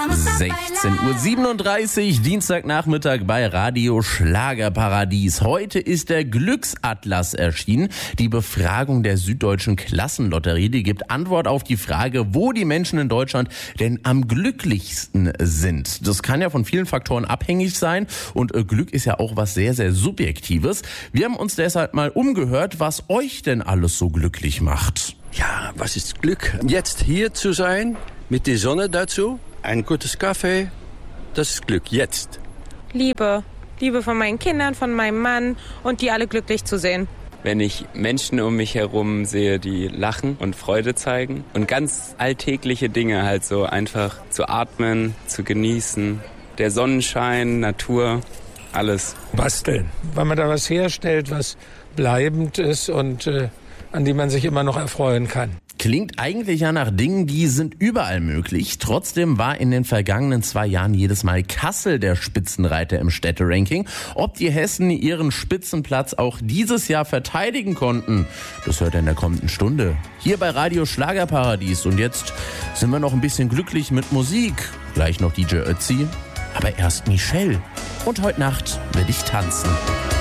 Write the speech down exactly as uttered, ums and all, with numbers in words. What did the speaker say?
sechzehn Uhr siebenunddreißig, Dienstagnachmittag bei Radio Schlagerparadies. Heute ist der Glücksatlas erschienen. Die Befragung der Süddeutschen Klassenlotterie, die gibt Antwort auf die Frage, wo die Menschen in Deutschland denn am glücklichsten sind. Das kann ja von vielen Faktoren abhängig sein und Glück ist ja auch was sehr, sehr Subjektives. Wir haben uns deshalb mal umgehört, was euch denn alles so glücklich macht. Ja, was ist Glück? Jetzt hier zu sein, mit der Sonne dazu, ein gutes Kaffee, das ist Glück, jetzt. Liebe. Liebe von meinen Kindern, von meinem Mann und die alle glücklich zu sehen. Wenn ich Menschen um mich herum sehe, die lachen und Freude zeigen und ganz alltägliche Dinge halt so einfach zu atmen, zu genießen, der Sonnenschein, Natur, alles. Basteln, weil man da was herstellt, was bleibend ist und äh, an die man sich immer noch erfreuen kann. Klingt eigentlich ja nach Dingen, die sind überall möglich. Trotzdem war in den vergangenen zwei Jahren jedes Mal Kassel der Spitzenreiter im Städteranking. Ob die Hessen ihren Spitzenplatz auch dieses Jahr verteidigen konnten, das hört ihr in der kommenden Stunde. Hier bei Radio Schlagerparadies. Und jetzt sind wir noch ein bisschen glücklich mit Musik. Gleich noch D J Ötzi, aber erst Michelle. Und heute Nacht will ich tanzen.